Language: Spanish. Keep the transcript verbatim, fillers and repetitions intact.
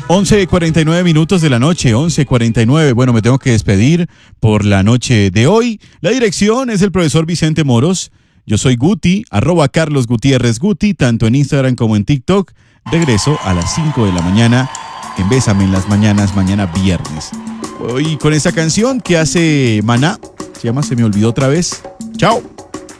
once cuarenta y nueve minutos de la noche, once cuarenta y nueve. Bueno, me tengo que despedir por la noche de hoy. La dirección es el profesor Vicente Moros. Yo soy Guti, arroba Carlos Gutiérrez Guti, tanto en Instagram como en TikTok. Regreso a las cinco de la mañana en Bésame en las Mañanas, mañana viernes. Hoy con esa canción que hace Maná, se llama Se me olvidó otra vez. Chao.